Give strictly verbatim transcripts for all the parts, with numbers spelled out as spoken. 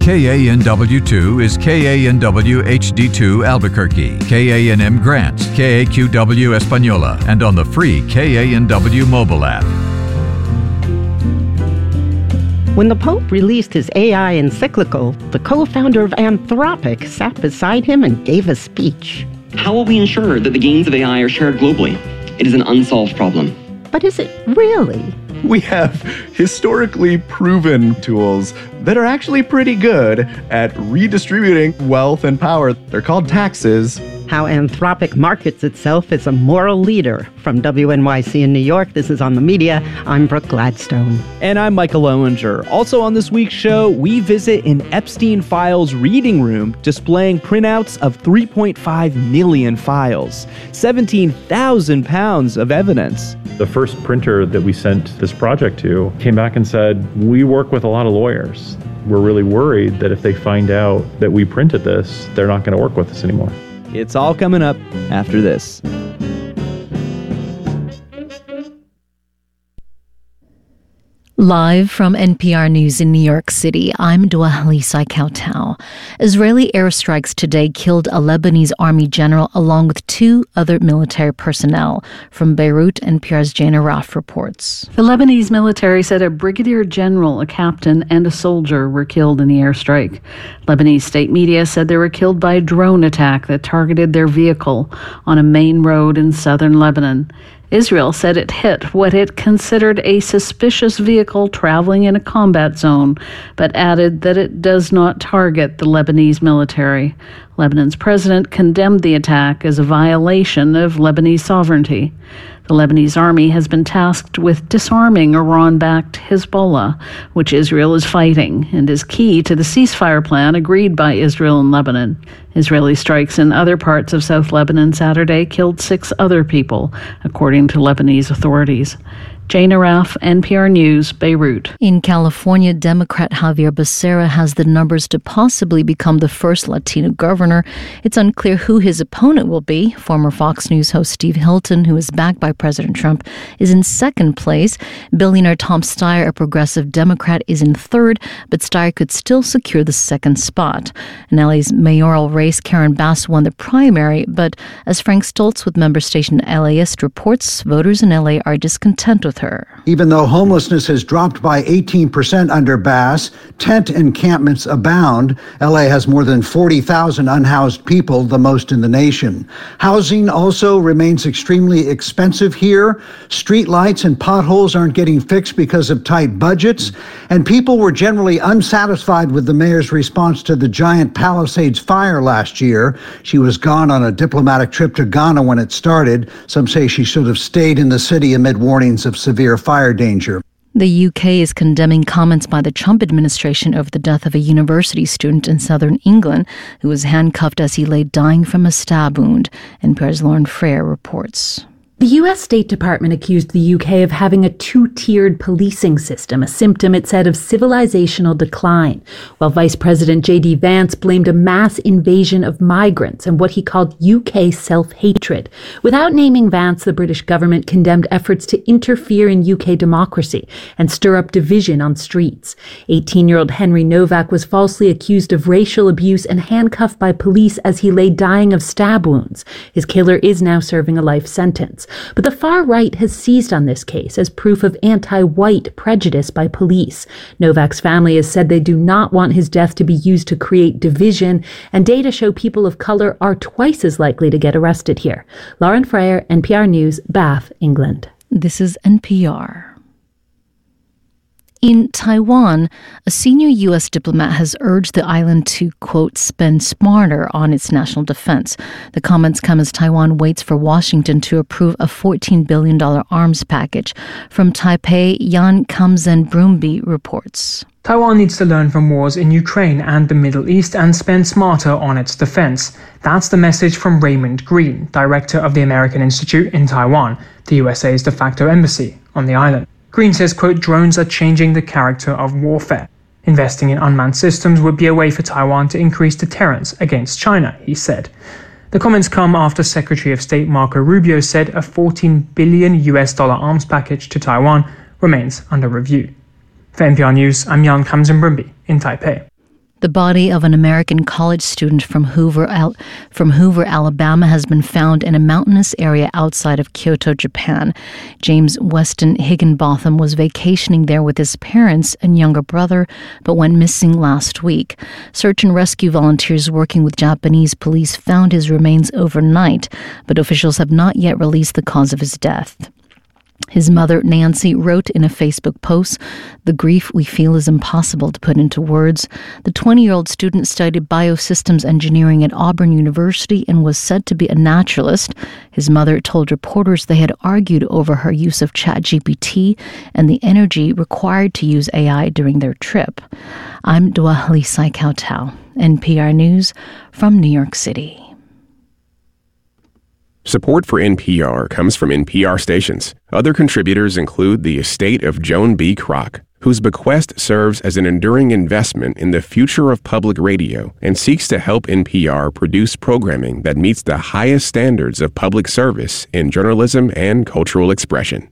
K A N W two is K A N W H D two Albuquerque, K A N M Grant, K A Q W Española, and on the free K A N W mobile app. When the Pope released his A I encyclical, the co-founder of Anthropic sat beside him and gave a speech. How will we ensure that the gains of A I are shared globally? It is an unsolved problem. But is it really? We have historically proven tools that are actually pretty good at redistributing wealth and power. They're called taxes. How Anthropic markets itself as a moral leader. From W N Y C in New York, this is On the Media. I'm Brooke Gladstone. And I'm Michael Owinger. Also on this week's show, we visit an Epstein Files reading room displaying printouts of three point five million files, seventeen thousand pounds of evidence. The first printer that we sent this project to came back and said, we work with a lot of lawyers. We're really worried that if they find out that we printed this, they're not going to work with us anymore. It's all coming up after this. Live from N P R News in New York City, I'm Dua Halisai Kautau. Israeli airstrikes today killed a Lebanese army general along with two other military personnel. From Beirut, N P R's Jane Araf reports. The Lebanese military said a brigadier general, a captain, and a soldier were killed in the airstrike. Lebanese state media said they were killed by a drone attack that targeted their vehicle on a main road in southern Lebanon. Israel said it hit what it considered a suspicious vehicle traveling in a combat zone, but added that it does not target the Lebanese military. Lebanon's president condemned the attack as a violation of Lebanese sovereignty. The Lebanese army has been tasked with disarming Iran-backed Hezbollah, which Israel is fighting, and is key to the ceasefire plan agreed by Israel and Lebanon. Israeli strikes in other parts of South Lebanon Saturday killed six other people, according to Lebanese authorities. Jane Araf, N P R News, Beirut. In California, Democrat Javier Becerra has the numbers to possibly become the first Latino governor. It's unclear who his opponent will be. Former Fox News host Steve Hilton, who is backed by President Trump, is in second place. Billionaire Tom Steyer, a progressive Democrat, is in third, but Steyer could still secure the second spot. In L A's mayoral race, Karen Bass won the primary, but as Frank Stoltz with member station LAist reports, voters in L A are discontent with her. Even though homelessness has dropped by eighteen percent under Bass, tent encampments abound. L A has more than forty thousand unhoused people, the most in the nation. Housing also remains extremely expensive here. Street lights and potholes aren't getting fixed because of tight budgets. And people were generally unsatisfied with the mayor's response to the giant Palisades fire last year. She was gone on a diplomatic trip to Ghana when it started. Some say she should have stayed in the city amid warnings of severe fire danger. The U K is condemning comments by the Trump administration over the death of a university student in southern England who was handcuffed as he lay dying from a stab wound. N P R's Lauren Freire reports. The U S State Department accused the U K of having a two-tiered policing system, a symptom, it said, of civilizational decline, while Vice President J D Vance blamed a mass invasion of migrants and what he called U K self-hatred. Without naming Vance, the British government condemned efforts to interfere in U K democracy and stir up division on streets. eighteen-year-old Henry Novak was falsely accused of racial abuse and handcuffed by police as he lay dying of stab wounds. His killer is now serving a life sentence. But the far right has seized on this case as proof of anti-white prejudice by police. Novak's family has said they do not want his death to be used to create division, and data show people of color are twice as likely to get arrested here. Lauren Freire, N P R News, Bath, England. This is N P R. In Taiwan, a senior U S diplomat has urged the island to, quote, spend smarter on its national defense. The comments come as Taiwan waits for Washington to approve a fourteen billion dollars arms package. From Taipei, Yan Kamzen Brumbi reports. Taiwan needs to learn from wars in Ukraine and the Middle East and spend smarter on its defense. That's the message from Raymond Green, director of the American Institute in Taiwan, the U S A's de facto embassy on the island. Green says, quote, drones are changing the character of warfare. Investing in unmanned systems would be a way for Taiwan to increase deterrence against China, he said. The comments come after Secretary of State Marco Rubio said a fourteen billion U S dollar arms package to Taiwan remains under review. For N P R News, I'm Yan Kamzen Brumbi in Taipei. The body of an American college student from Hoover, Al- from Hoover, Alabama, has been found in a mountainous area outside of Kyoto, Japan. James Weston Higginbotham was vacationing there with his parents and younger brother, but went missing last week. Search and rescue volunteers working with Japanese police found his remains overnight, but officials have not yet released the cause of his death. His mother, Nancy, wrote in a Facebook post, "The grief we feel is impossible to put into words." The twenty-year-old student studied biosystems engineering at Auburn University and was said to be a naturalist. His mother told reporters they had argued over her use of ChatGPT and the energy required to use A I during their trip. I'm Dua Halisai Kautal, N P R News from New York City. Support for N P R comes from N P R stations. Other contributors include the estate of Joan B. Kroc, whose bequest serves as an enduring investment in the future of public radio and seeks to help N P R produce programming that meets the highest standards of public service in journalism and cultural expression.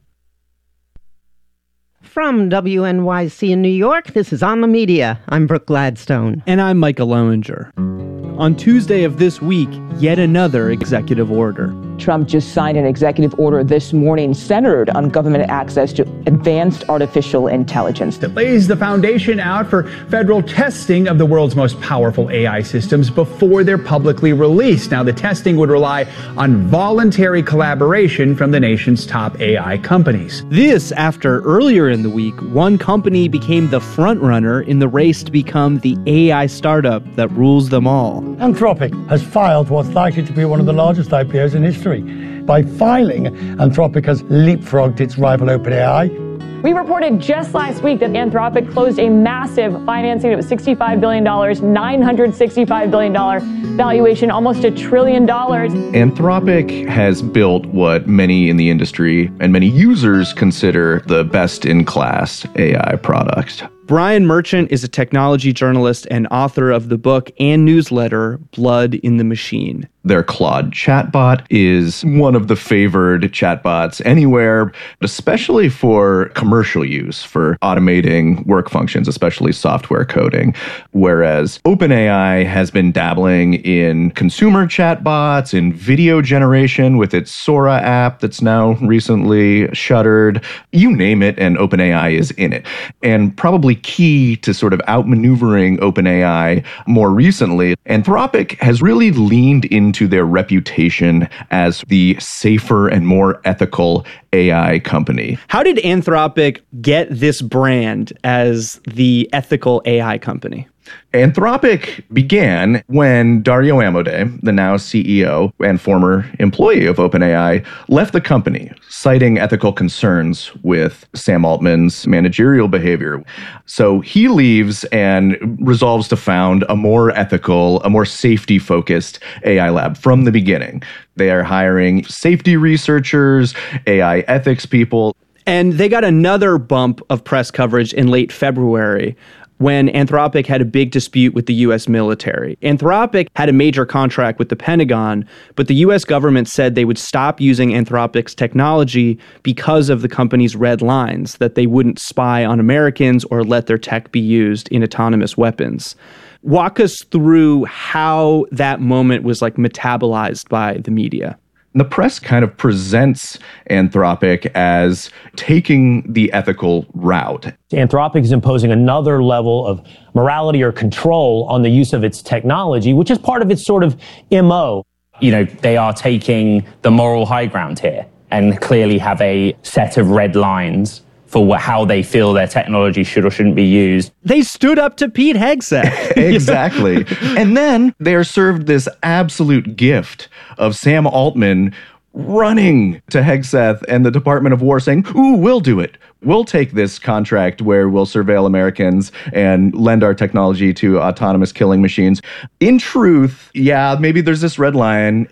From W N Y C in New York, this is On the Media. I'm Brooke Gladstone. And I'm Micah Lowinger. On Tuesday of this week, yet another executive order. Trump just signed an executive order this morning centered on government access to advanced artificial intelligence. That lays the foundation out for federal testing of the world's most powerful A I systems before they're publicly released. Now, the testing would rely on voluntary collaboration from the nation's top A I companies. This after earlier in the week, one company became the frontrunner in the race to become the A I startup that rules them all. Anthropic has filed what's likely to be one of the largest I P Os in history. By filing, Anthropic has leapfrogged its rival OpenAI. We reported just last week that Anthropic closed a massive financing. It was sixty-five billion dollars, nine hundred sixty-five billion dollars valuation, almost a trillion dollars. Anthropic has built what many in the industry and many users consider the best-in-class A I product. Brian Merchant is a technology journalist and author of the book and newsletter Blood in the Machine. Their Claude chatbot is one of the favored chatbots anywhere, especially for commercial use, for automating work functions, especially software coding. Whereas OpenAI has been dabbling in consumer chatbots, in video generation with its Sora app that's now recently shuttered. You name it, and OpenAI is in it. And probably key to sort of outmaneuvering OpenAI more recently, Anthropic has really leaned into their reputation as the safer and more ethical A I company. How did Anthropic get this brand as the ethical A I company? Anthropic began when Dario Amodei, the now C E O and former employee of OpenAI, left the company, citing ethical concerns with Sam Altman's managerial behavior. So he leaves and resolves to found a more ethical, a more safety-focused A I lab from the beginning. They are hiring safety researchers, A I ethics people. And they got another bump of press coverage in late February when Anthropic had a big dispute with the U S military. Anthropic had a major contract with the Pentagon, but the U S government said they would stop using Anthropic's technology because of the company's red lines, that they wouldn't spy on Americans or let their tech be used in autonomous weapons. Walk us through how that moment was like metabolized by the media. The press kind of presents Anthropic as taking the ethical route. Anthropic is imposing another level of morality or control on the use of its technology, which is part of its sort of M O. You know, they are taking the moral high ground here and clearly have a set of red lines for how they feel their technology should or shouldn't be used. They stood up to Pete Hegseth. Exactly. And then they are served this absolute gift of Sam Altman running to Hegseth and the Department of War saying, ooh, we'll do it. We'll take this contract where we'll surveil Americans and lend our technology to autonomous killing machines. In truth, yeah, maybe there's this red line.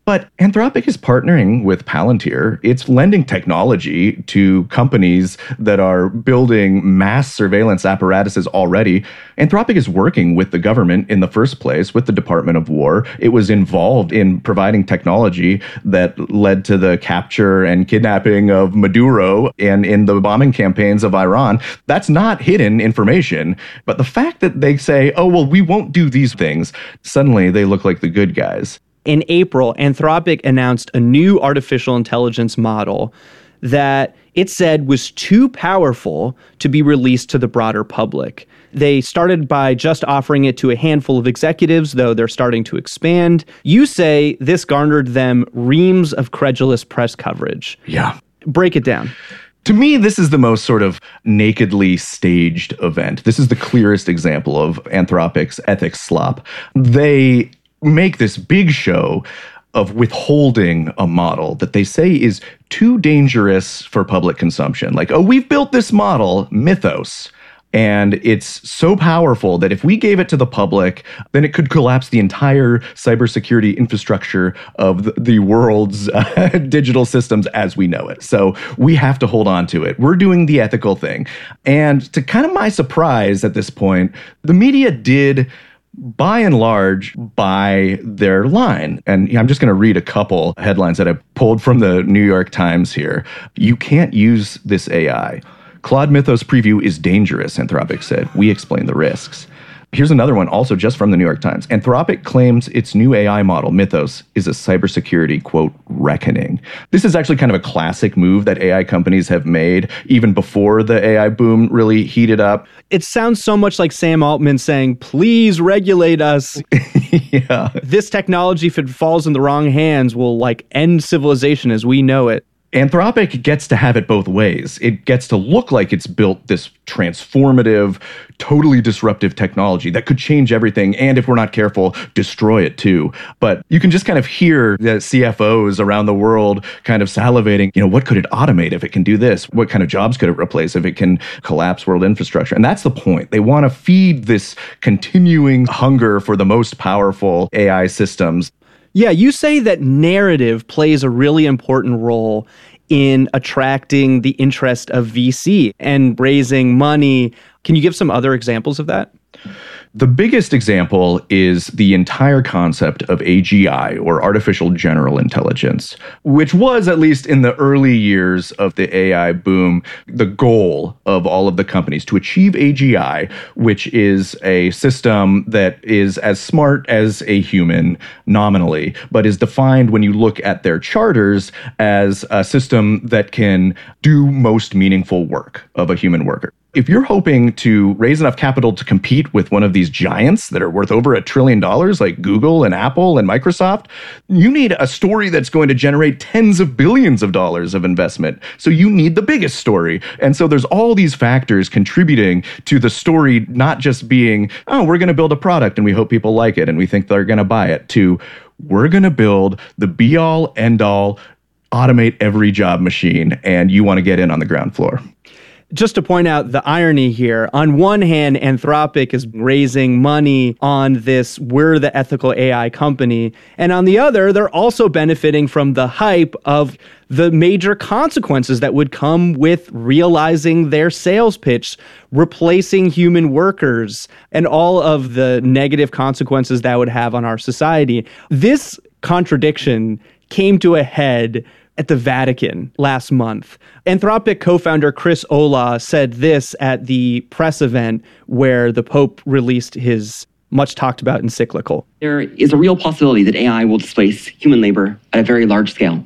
But Anthropic is partnering with Palantir. It's lending technology to companies that are building mass surveillance apparatuses already. Anthropic is working with the government in the first place, with the Department of War. It was involved in providing technology that led to the capture and kidnapping of Maduro and in the bombing campaigns of Iran. That's not hidden information. But the fact that they say, oh, well, we won't do these things, suddenly they look like the good guys. In April, Anthropic announced a new artificial intelligence model that it said was too powerful to be released to the broader public. They started by just offering it to a handful of executives, though they're starting to expand. You say this garnered them reams of credulous press coverage. Yeah. Break it down. To me, this is the most sort of nakedly staged event. This is the clearest example of Anthropic's ethics slop. They make this big show of withholding a model that they say is too dangerous for public consumption. Like, oh, we've built this model, Mythos, and it's so powerful that if we gave it to the public, then it could collapse the entire cybersecurity infrastructure of the, the world's uh, digital systems as we know it. So we have to hold on to it. We're doing the ethical thing. And to kind of my surprise at this point, the media did, by and large, buy their line. And I'm just going to read a couple headlines that I pulled from the New York Times here. You can't use this A I. Claude Mythos preview is dangerous, Anthropic said. We explain the risks. Here's another one, also just from the New York Times. Anthropic claims its new A I model, Mythos, is a cybersecurity, quote, reckoning. This is actually kind of a classic move that A I companies have made, even before the A I boom really heated up. It sounds so much like Sam Altman saying, please regulate us. Yeah. This technology, if it falls in the wrong hands, will like end civilization as we know it. Anthropic gets to have it both ways. It gets to look like it's built this transformative, totally disruptive technology that could change everything, and if we're not careful, destroy it too. But you can just kind of hear the C F Os around the world kind of salivating, you know, what could it automate if it can do this? What kind of jobs could it replace if it can collapse world infrastructure? And that's the point. They want to feed this continuing hunger for the most powerful A I systems. Yeah, you say that narrative plays a really important role in attracting the interest of V C and raising money. Can you give some other examples of that? The biggest example is the entire concept of A G I, or artificial general intelligence, which was, at least in the early years of the A I boom, the goal of all of the companies to achieve A G I, which is a system that is as smart as a human nominally, but is defined when you look at their charters as a system that can do most meaningful work of a human worker. If you're hoping to raise enough capital to compete with one of these giants that are worth over a trillion dollars like Google and Apple and Microsoft, you need a story that's going to generate tens of billions of dollars of investment. So you need the biggest story. And so there's all these factors contributing to the story not just being, oh, we're going to build a product and we hope people like it and we think they're going to buy it, to we're going to build the be-all, end-all, automate every job machine, and you want to get in on the ground floor. Just to point out the irony here, on one hand, Anthropic is raising money on this, we're the ethical A I company. And on the other, they're also benefiting from the hype of the major consequences that would come with realizing their sales pitch, replacing human workers, and all of the negative consequences that would have on our society. This contradiction came to a head at the Vatican last month. Anthropic co-founder Chris Olah said this at the press event where the Pope released his much talked about encyclical. There is a real possibility that A I will displace human labor at a very large scale.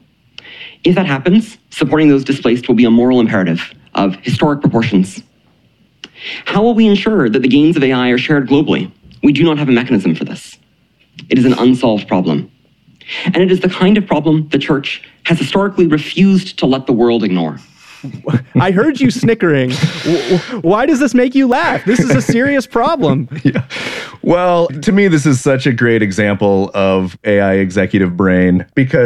If that happens, supporting those displaced will be a moral imperative of historic proportions. How will we ensure that the gains of A I are shared globally? We do not have a mechanism for this. It is an unsolved problem. And it is the kind of problem the church has historically refused to let the world ignore. I heard you snickering. Why does this make you laugh? This is a serious problem. Yeah. Well, to me, this is such a great example of A I executive brain, because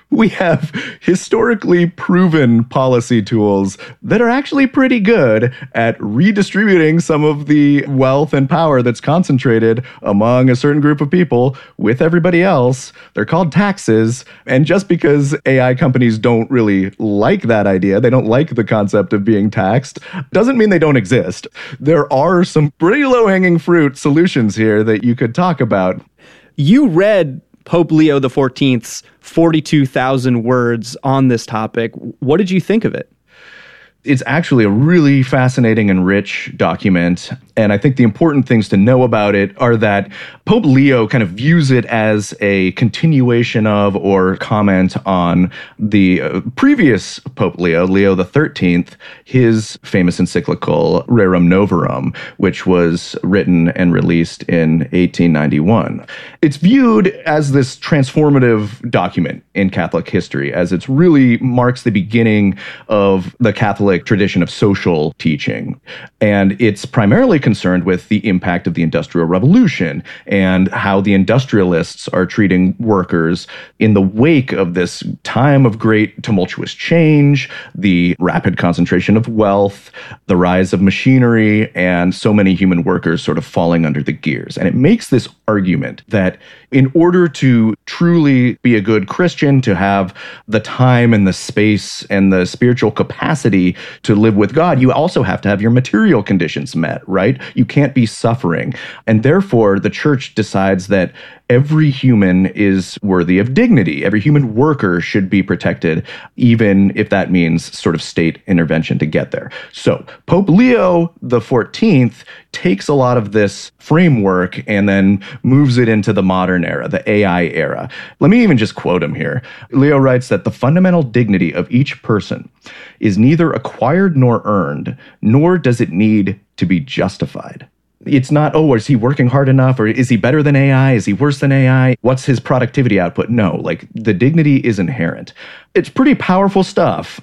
we have historically proven policy tools that are actually pretty good at redistributing some of the wealth and power that's concentrated among a certain group of people with everybody else. They're called taxes. And just because A I companies don't really like that idea, they don't like the concept of being taxed, doesn't mean they don't exist. There are some pretty low-hanging fruit solutions here that you could talk about. You read Pope Leo the fourteenth's forty-two thousand words on this topic. What did you think of it? It's actually a really fascinating and rich document. And I think the important things to know about it are that Pope Leo kind of views it as a continuation of or comment on the uh, previous Pope Leo, Leo the thirteenth, his famous encyclical Rerum Novarum, which was written and released in eighteen ninety-one. It's viewed as this transformative document in Catholic history, as it really marks the beginning of the Catholic tradition of social teaching. And it's primarily concerned with the impact of the Industrial Revolution and how the industrialists are treating workers in the wake of this time of great tumultuous change, the rapid concentration of wealth, the rise of machinery, and so many human workers sort of falling under the gears. And it makes this argument that in order to truly be a good Christian, to have the time and the space and the spiritual capacity to live with God, you also have to have your material conditions met, right? You can't be suffering. And therefore, the church decides that every human is worthy of dignity. Every human worker should be protected, even if that means sort of state intervention to get there. So Pope Leo the fourteenth takes a lot of this framework and then moves it into the modern era, the A I era. Let me even just quote him here. Leo writes that the fundamental dignity of each person is neither acquired nor earned, nor does it need to be justified. It's not, oh, is he working hard enough? Or is he better than A I? Is he worse than A I? What's his productivity output? No, like the dignity is inherent. It's pretty powerful stuff.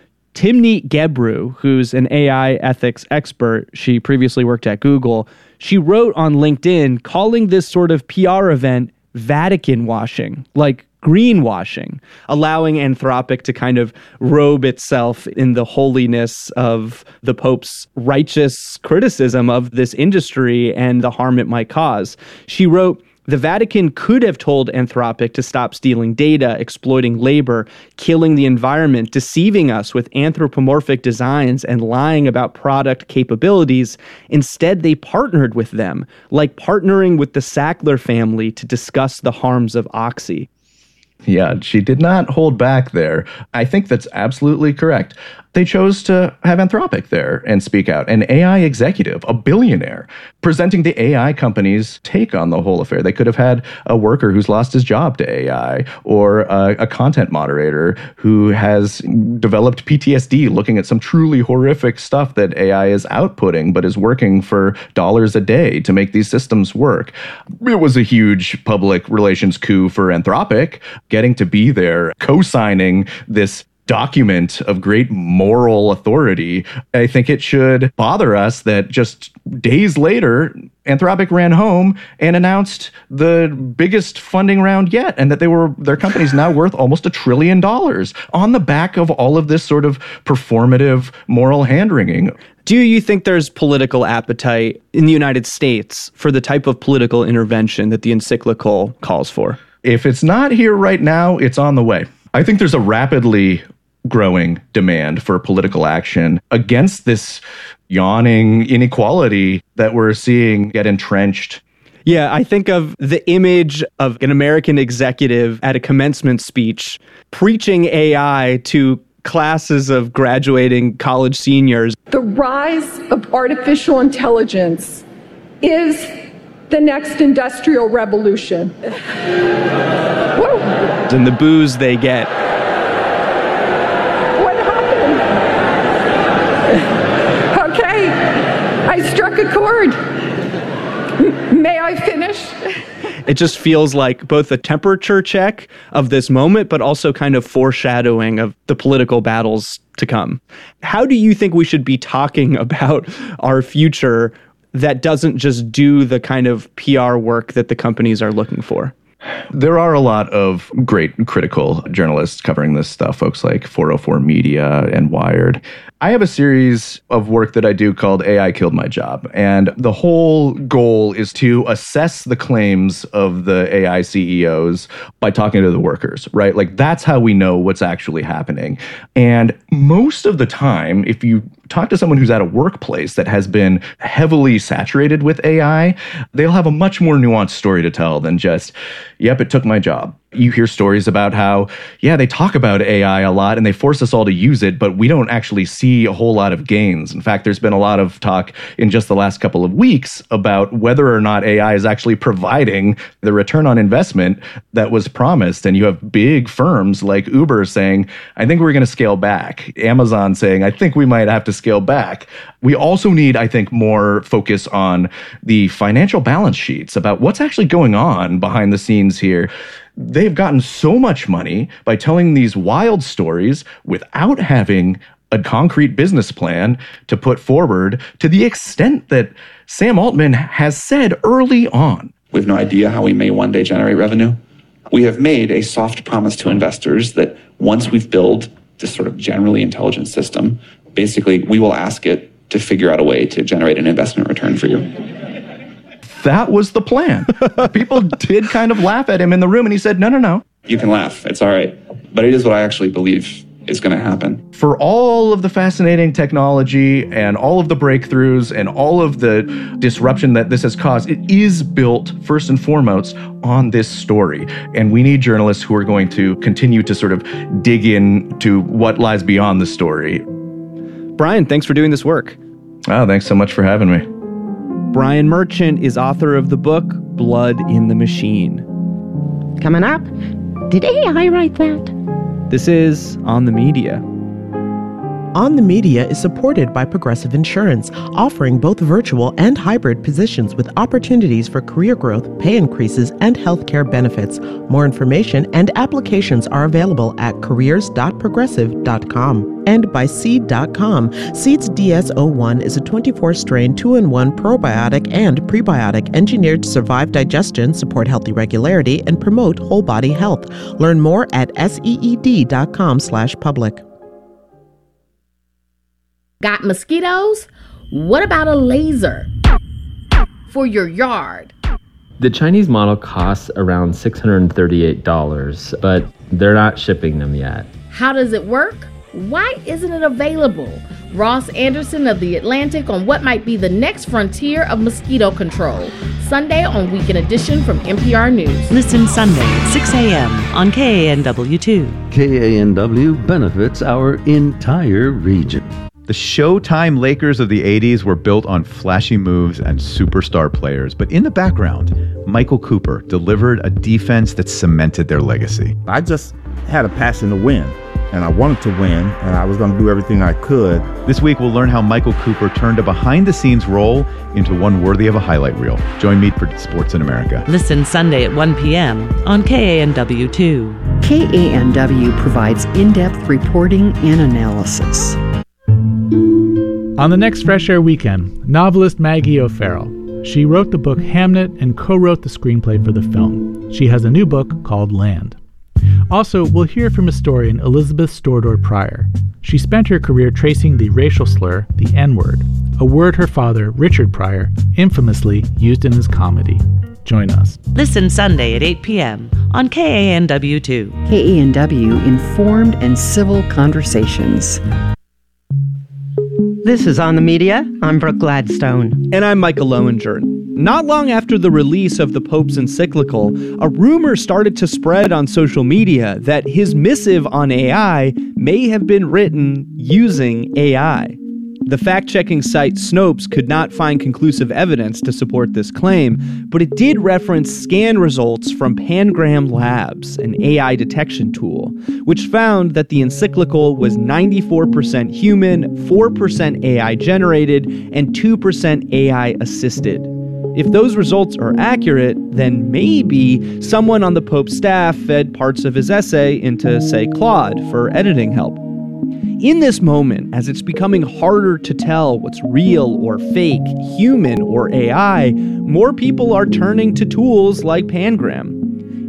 Timnit Gebru, who's an A I ethics expert, she previously worked at Google, she wrote on LinkedIn calling this sort of P R event Vatican washing, like greenwashing, allowing Anthropic to kind of robe itself in the holiness of the Pope's righteous criticism of this industry and the harm it might cause. She wrote, "The Vatican could have told Anthropic to stop stealing data, exploiting labor, killing the environment, deceiving us with anthropomorphic designs, and lying about product capabilities. Instead, they partnered with them, like partnering with the Sackler family to discuss the harms of Oxy." Yeah, she did not hold back there. I think that's absolutely correct. They chose to have Anthropic there and speak out. An A I executive, a billionaire, presenting the A I company's take on the whole affair. They could have had a worker who's lost his job to A I, or a, a content moderator who has developed P T S D looking at some truly horrific stuff that A I is outputting, but is working for dollars a day to make these systems work. It was a huge public relations coup for Anthropic, getting to be there, co-signing this document of great moral authority. I think it should bother us that just days later, Anthropic ran home and announced the biggest funding round yet, and that they were their company's now worth almost a trillion dollars on the back of all of this sort of performative moral hand-wringing. Do you think there's political appetite in the United States for the type of political intervention that the encyclical calls for? If it's not here right now, it's on the way. I think there's a rapidly growing demand for political action against this yawning inequality that we're seeing get entrenched. Yeah, I think of the image of an American executive at a commencement speech preaching A I to classes of graduating college seniors. The rise of artificial intelligence is the next industrial revolution. And the boos they get. What happened? Okay, I struck a chord. M- may I finish? It just feels like both a temperature check of this moment, but also kind of foreshadowing of the political battles to come. How do you think we should be talking about our future that doesn't just do the kind of P R work that the companies are looking for? There are a lot of great critical journalists covering this stuff, folks like four oh four Media and Wired. I have a series of work that I do called A I Killed My Job. And the whole goal is to assess the claims of the A I C E Os by talking to the workers, right? Like that's how we know what's actually happening. And most of the time, if you talk to someone who's at a workplace that has been heavily saturated with A I, they'll have a much more nuanced story to tell than just, yep, it took my job. You hear stories about how, yeah, they talk about A I a lot and they force us all to use it, but we don't actually see a whole lot of gains. In fact, there's been a lot of talk in just the last couple of weeks about whether or not A I is actually providing the return on investment that was promised. And you have big firms like Uber saying, I think we're going to scale back. Amazon saying, I think we might have to scale back. We also need, I think, more focus on the financial balance sheets about what's actually going on behind the scenes here. They've gotten so much money by telling these wild stories without having a concrete business plan to put forward, to the extent that Sam Altman has said early on. We have no idea how we may one day generate revenue. We have made a soft promise to investors that once we've built this sort of generally intelligent system, basically we will ask it to figure out a way to generate an investment return for you. That was the plan. People did kind of laugh at him in the room, and he said, no, no, no. You can laugh. It's all right. But it is what I actually believe is going to happen. For all of the fascinating technology and all of the breakthroughs and all of the disruption that this has caused, it is built first and foremost on this story. And we need journalists who are going to continue to sort of dig into what lies beyond the story. Brian, thanks for doing this work. Oh, thanks so much for having me. Brian Merchant is author of the book Blood in the Machine. Coming up, did A I write that? This is On the Media. On the Media is supported by Progressive Insurance, offering both virtual and hybrid positions with opportunities for career growth, pay increases, and healthcare benefits. More information and applications are available at careers dot progressive dot com. And by Seed dot com. Seed's D S zero one is a twenty-four strain two in one probiotic and prebiotic engineered to survive digestion, support healthy regularity, and promote whole body health. Learn more at seed dot com slash public. Got mosquitoes? What about a laser for your yard? The Chinese model costs around six hundred thirty-eight dollars, but they're not shipping them yet. How does it work? Why isn't it available? Ross Anderson of The Atlantic on what might be the next frontier of mosquito control. Sunday on Weekend Edition from N P R News. Listen Sunday at six a.m. on K A N W two. K A N W benefits our entire region. The Showtime Lakers of the eighties were built on flashy moves and superstar players, but in the background, Michael Cooper delivered a defense that cemented their legacy. I just had a passion to win, and I wanted to win, and I was going to do everything I could. This week, we'll learn how Michael Cooper turned a behind-the-scenes role into one worthy of a highlight reel. Join me for Sports in America. Listen Sunday at one p.m. on K A N W two. K A N W provides in-depth reporting and analysis. On the next Fresh Air weekend, novelist Maggie O'Farrell. She wrote the book Hamnet and co-wrote the screenplay for the film. She has a new book called Land. Also, we'll hear from historian Elizabeth Stordor Pryor. She spent her career tracing the racial slur, the N-word, a word her father, Richard Pryor, infamously used in his comedy. Join us. Listen Sunday at eight p.m. on K A N W two. K A N W Informed and Civil Conversations. This is On the Media. I'm Brooke Gladstone. And I'm Michael Lowinger. Not long after the release of the Pope's encyclical, a rumor started to spread on social media that his missive on A I may have been written using A I. The fact-checking site Snopes could not find conclusive evidence to support this claim, but it did reference scan results from Pangram Labs, an A I detection tool, which found that the encyclical was ninety-four percent human, four percent A I generated, and two percent A I assisted. If those results are accurate, then maybe someone on the Pope's staff fed parts of his essay into, say, Claude for editing help. In this moment, as it's becoming harder to tell what's real or fake, human or A I, more people are turning to tools like Pangram.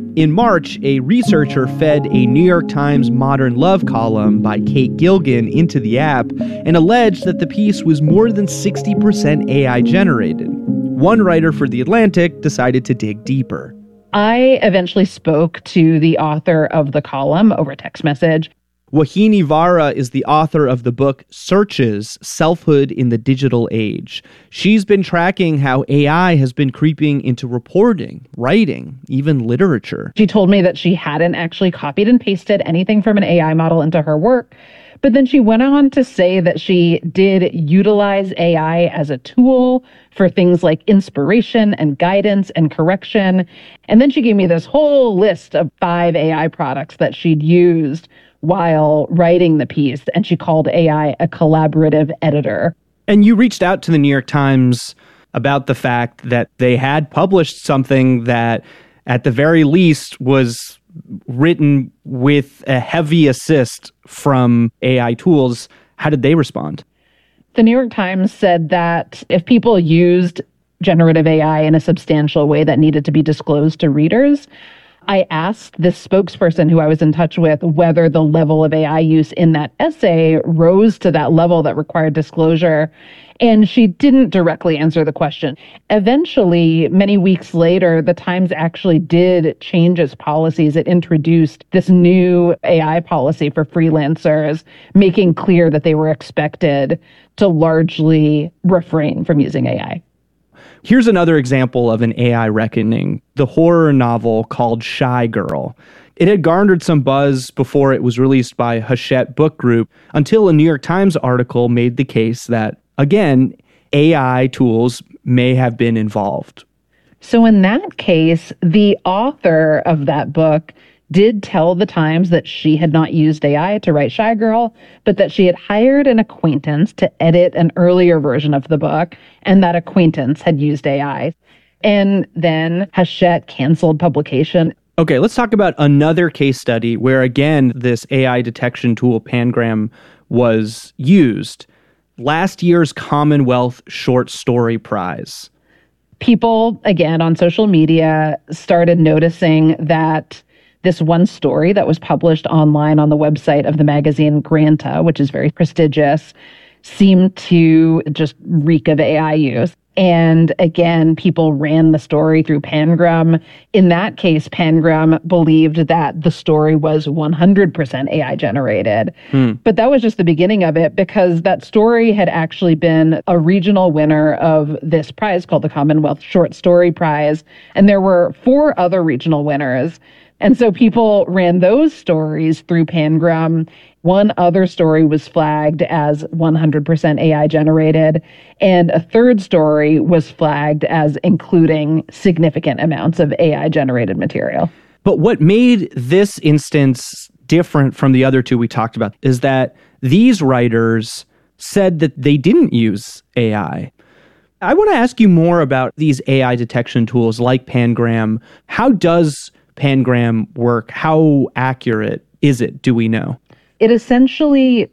In March, a researcher fed a New York Times Modern Love column by Kate Gilgan into the app and alleged that the piece was more than sixty percent A I generated. One writer for The Atlantic decided to dig deeper. I eventually spoke to the author of the column over text message. Wahini Vara is the author of the book Searches, Selfhood in the Digital Age. She's been tracking how A I has been creeping into reporting, writing, even literature. She told me that she hadn't actually copied and pasted anything from an A I model into her work, but then she went on to say that she did utilize A I as a tool for things like inspiration and guidance and correction. And then she gave me this whole list of five A I products that she'd used while writing the piece, and she called A I a collaborative editor. And you reached out to the New York Times about the fact that they had published something that, at the very least, was written with a heavy assist from A I tools. How did they respond? The New York Times said that if people used generative A I in a substantial way that needed to be disclosed to readers, I asked this spokesperson who I was in touch with whether the level of A I use in that essay rose to that level that required disclosure, and she didn't directly answer the question. Eventually, many weeks later, the Times actually did change its policies. It introduced this new A I policy for freelancers, making clear that they were expected to largely refrain from using A I. Here's another example of an A I reckoning, the horror novel called Shy Girl. It had garnered some buzz before it was released by Hachette Book Group until a New York Times article made the case that, again, A I tools may have been involved. So in that case, the author of that book did tell the Times that she had not used A I to write Shy Girl, but that she had hired an acquaintance to edit an earlier version of the book, and that acquaintance had used A I. And then Hachette canceled publication. Okay, let's talk about another case study where, again, this A I detection tool, Pangram, was used. Last year's Commonwealth Short Story Prize. People, again, on social media started noticing that this one story that was published online on the website of the magazine Granta, which is very prestigious, seemed to just reek of A I use. And again, people ran the story through Pangram. In that case, Pangram believed that the story was one hundred percent A I generated. Hmm. But that was just the beginning of it, because that story had actually been a regional winner of this prize called the Commonwealth Short Story Prize. And there were four other regional winners. And so people ran those stories through Pangram. One other story was flagged as one hundred percent A I generated, and a third story was flagged as including significant amounts of A I generated material. But what made this instance different from the other two we talked about is that these writers said that they didn't use A I. I want to ask you more about these A I detection tools like Pangram. How does Pangram work? How accurate is it? Do we know? It essentially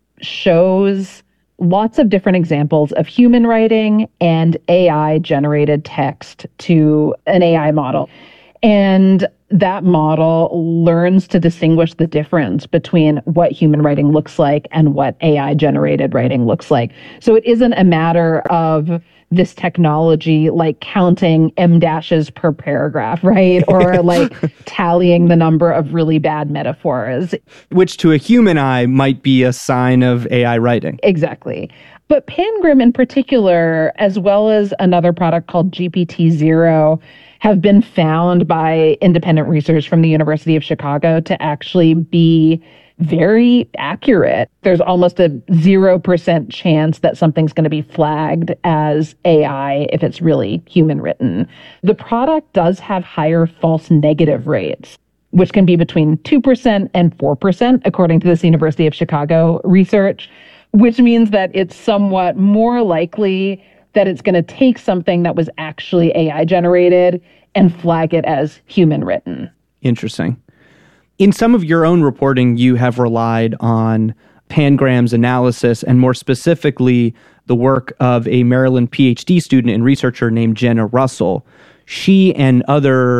shows lots of different examples of human writing and A I-generated text to an A I model. And that model learns to distinguish the difference between what human writing looks like and what A I-generated writing looks like. So it isn't a matter of this technology like counting em dashes per paragraph, right? Or like tallying the number of really bad metaphors. Which to a human eye might be a sign of A I writing. Exactly. But Pangram in particular, as well as another product called G P T zero, have been found by independent research from the University of Chicago to actually be very accurate. There's almost a zero percent chance that something's going to be flagged as A I if it's really human written. The product does have higher false negative rates, which can be between two percent and four percent, according to this University of Chicago research, which means that it's somewhat more likely that it's going to take something that was actually A I generated and flag it as human written. Interesting. In some of your own reporting, you have relied on Pangram's analysis and more specifically the work of a Maryland PhD student and researcher named Jenna Russell. She and other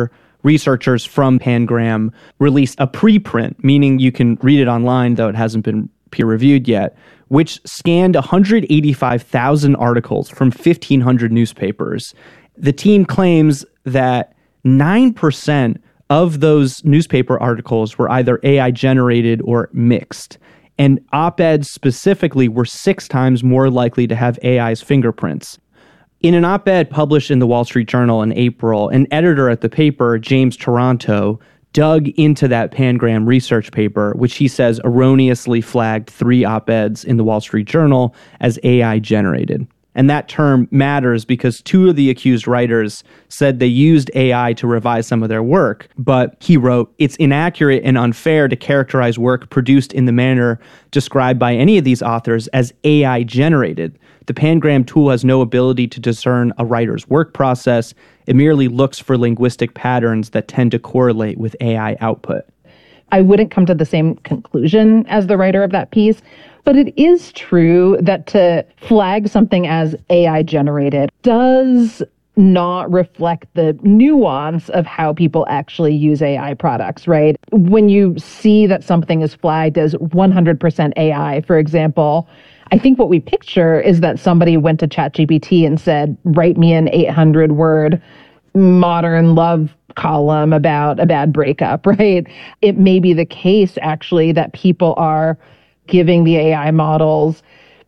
researchers from Pangram released a preprint, meaning you can read it online, though it hasn't been peer-reviewed yet, which scanned one hundred eighty-five thousand articles from fifteen hundred newspapers. The team claims that nine percent of those newspaper articles were either A I generated or mixed. And op-eds specifically were six times more likely to have A I's fingerprints. In an op-ed published in the Wall Street Journal in April, an editor at the paper, James Taranto, dug into that Pangram research paper, which he says erroneously flagged three op-eds in the Wall Street Journal as A I generated. And that term matters because two of the accused writers said they used A I to revise some of their work. But he wrote, it's inaccurate and unfair to characterize work produced in the manner described by any of these authors as A I generated. The Pangram tool has no ability to discern a writer's work process. It merely looks for linguistic patterns that tend to correlate with A I output. I wouldn't come to the same conclusion as the writer of that piece, but it is true that to flag something as A I generated does not reflect the nuance of how people actually use A I products, right? When you see that something is flagged as one hundred percent A I, for example, I think what we picture is that somebody went to ChatGPT and said, write me an eight hundred word modern love column about a bad breakup, right? It may be the case, actually, that people are giving the A I models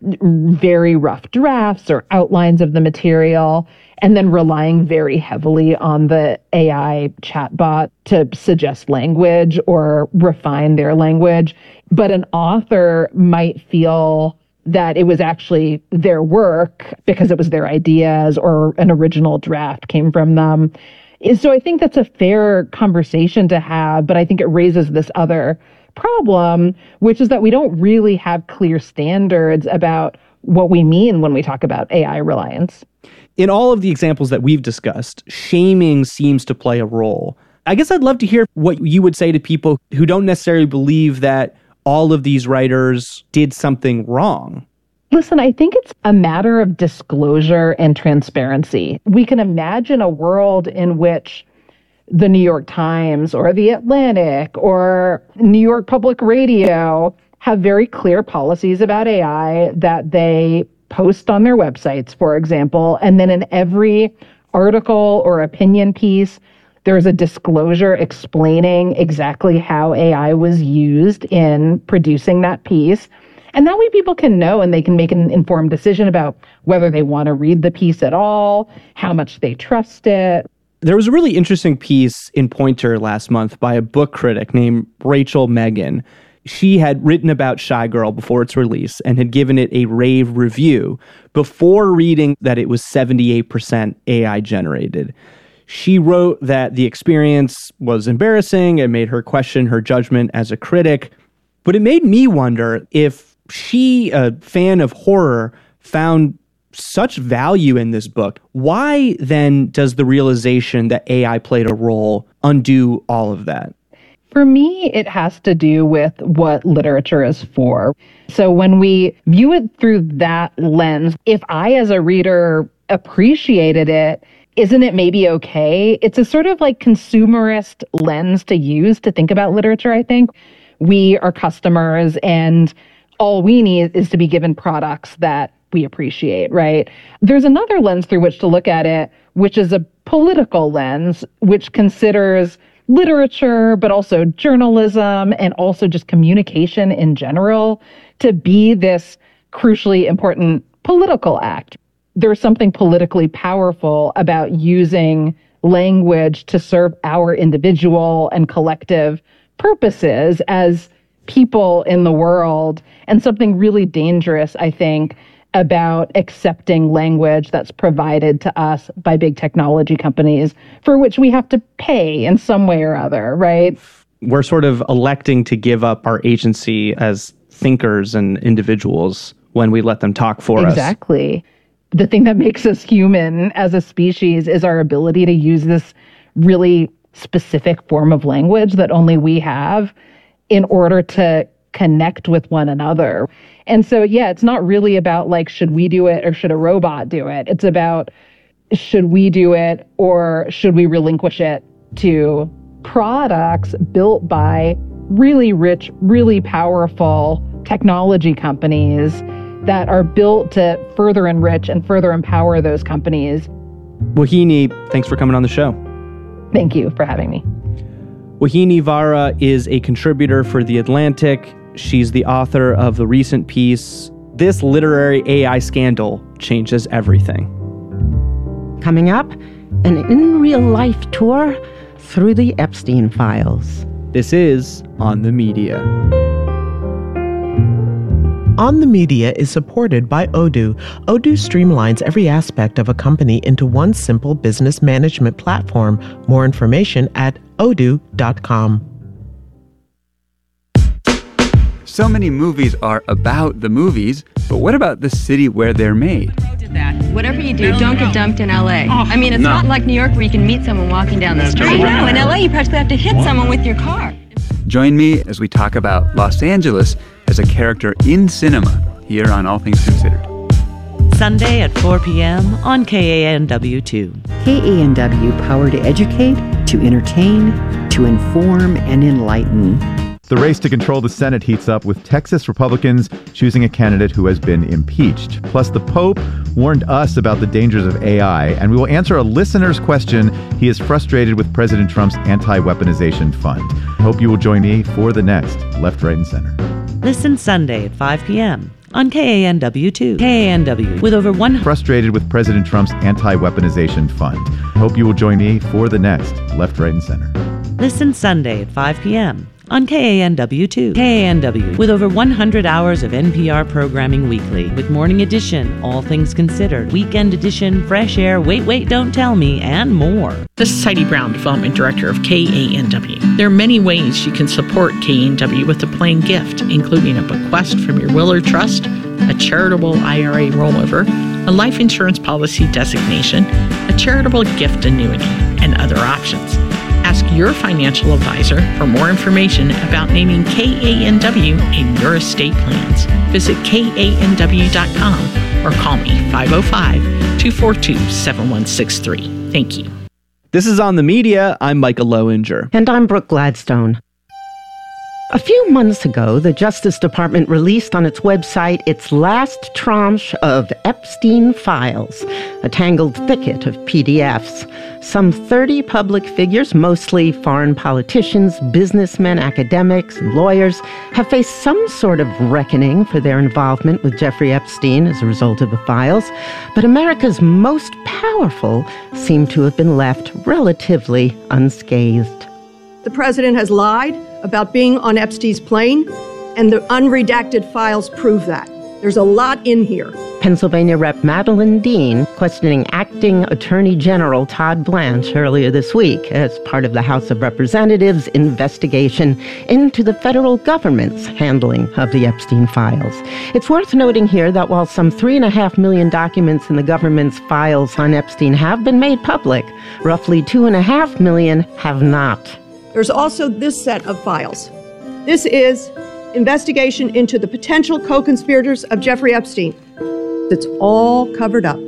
very rough drafts or outlines of the material, and then relying very heavily on the A I chatbot to suggest language or refine their language. But an author might feel that it was actually their work because it was their ideas or an original draft came from them. So I think that's a fair conversation to have, but I think it raises this other problem, which is that we don't really have clear standards about what we mean when we talk about A I reliance. In all of the examples that we've discussed, shaming seems to play a role. I guess I'd love to hear what you would say to people who don't necessarily believe that all of these writers did something wrong. Listen, I think it's a matter of disclosure and transparency. We can imagine a world in which the New York Times or the Atlantic or New York Public Radio have very clear policies about A I that they post on their websites, for example, and then in every article or opinion piece, there's a disclosure explaining exactly how A I was used in producing that piece. And that way people can know and they can make an informed decision about whether they want to read the piece at all, how much they trust it. There was a really interesting piece in Poynter last month by a book critic named Rachel Megan. She had written about Shy Girl before its release and had given it a rave review before reading that it was seventy-eight percent A I generated. She wrote that the experience was embarrassing and made her question her judgment as a critic. But it made me wonder if she, a fan of horror, found such value in this book. Why then does the realization that A I played a role undo all of that? For me, it has to do with what literature is for. So when we view it through that lens, if I as a reader appreciated it, isn't it maybe okay? It's a sort of like consumerist lens to use to think about literature, I think. We are customers and all we need is to be given products that we appreciate, right? There's another lens through which to look at it, which is a political lens, which considers literature, but also journalism and also just communication in general to be this crucially important political act. There's something politically powerful about using language to serve our individual and collective purposes as people in the world, and something really dangerous, I think, about accepting language that's provided to us by big technology companies for which we have to pay in some way or other, right? We're sort of electing to give up our agency as thinkers and individuals when we let them talk for exactly. us. Exactly. The thing that makes us human as a species is our ability to use this really specific form of language that only we have in order to connect with one another. And so, yeah, it's not really about like, should we do it or should a robot do it? It's about, should we do it or should we relinquish it to products built by really rich, really powerful technology companies that are built to further enrich and further empower those companies. Wahini, thanks for coming on the show. Thank you for having me. Wahini Vara is a contributor for The Atlantic. She's the author of the recent piece, "This Literary A I Scandal Changes Everything." Coming up, an in-real-life tour through the Epstein files. This is On the Media. On the Media is supported by Odoo. Odoo streamlines every aspect of a company into one simple business management platform. More information at odoo dot com. So many movies are about the movies, but what about the city where they're made? Whatever you do, don't get dumped in L A. I mean, it's No. not like New York where you can meet someone walking down the street. I know, in L A you practically have to hit someone with your car. Join me as we talk about Los Angeles as a character in cinema here on All Things Considered. Sunday at four p.m. on K A N W two. K A N W, power to educate, to entertain, to inform, and enlighten. The race to control the Senate heats up with Texas Republicans choosing a candidate who has been impeached. Plus, the Pope warned us about the dangers of A I, and we will answer a listener's question. He is frustrated with President Trump's anti-weaponization fund. I hope you will join me for the next Left, Right, and Center. Listen Sunday at five p.m. on K A N W two. K A N W with over one hundred. Frustrated with President Trump's anti-weaponization fund. I hope you will join me for the next Left, Right, and Center. Listen Sunday at five p.m. on K A N W two. K A N W with over one hundred hours of N P R programming weekly with Morning Edition, All Things Considered, Weekend Edition, Fresh Air, Wait, Wait, Don't Tell Me, and more. This is Heidi Brown, Development Director of K A N W. There are many ways you can support K A N W with a plain gift, including a bequest from your will or trust, a charitable I R A rollover, a life insurance policy designation, a charitable gift annuity, and other options. Ask your financial advisor for more information about naming K A N W in your estate plans. Visit K A N W dot com or call me five oh five, two four two, seven one six three. Thank you. This is On the Media. I'm Micah Lowinger. And I'm Brooke Gladstone. A few months ago, the Justice Department released on its website its last tranche of Epstein files, a tangled thicket of P D Fs. Some thirty public figures, mostly foreign politicians, businessmen, academics, and lawyers, have faced some sort of reckoning for their involvement with Jeffrey Epstein as a result of the files, but America's most powerful seem to have been left relatively unscathed. The president has lied about being on Epstein's plane, and the unredacted files prove that. There's a lot in here. Pennsylvania Representative Madeleine Dean questioning Acting Attorney General Todd Blanche earlier this week as part of the House of Representatives' investigation into the federal government's handling of the Epstein files. It's worth noting here that while some three and a half million documents in the government's files on Epstein have been made public, roughly two and a half million have not. There's also this set of files. This is investigation into the potential co-conspirators of Jeffrey Epstein. It's all covered up.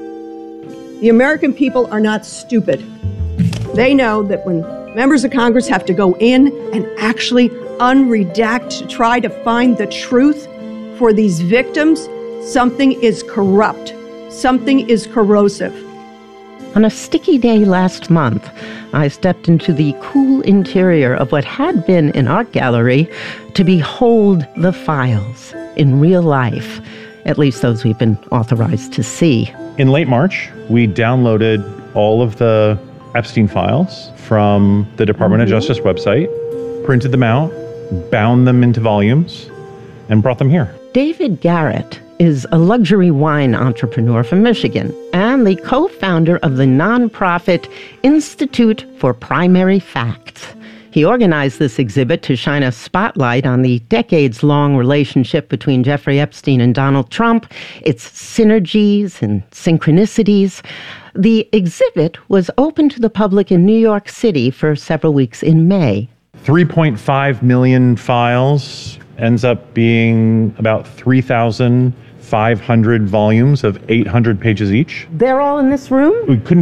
The American people are not stupid. They know that when members of Congress have to go in and actually unredact to try to find the truth for these victims, something is corrupt. Something is corrosive. On a sticky day last month, I stepped into the cool interior of what had been an art gallery to behold the files in real life, at least those we've been authorized to see. In late March, we downloaded all of the Epstein files from the Department of Justice website, printed them out, bound them into volumes, and brought them here. David Garrett is a luxury wine entrepreneur from Michigan and the co-founder of the nonprofit Institute for Primary Facts. He organized this exhibit to shine a spotlight on the decades-long relationship between Jeffrey Epstein and Donald Trump, its synergies and synchronicities. The exhibit was open to the public in New York City for several weeks in May. three point five million files ends up being about three thousand five hundred volumes of eight hundred pages each. They're all in this room? We couldn't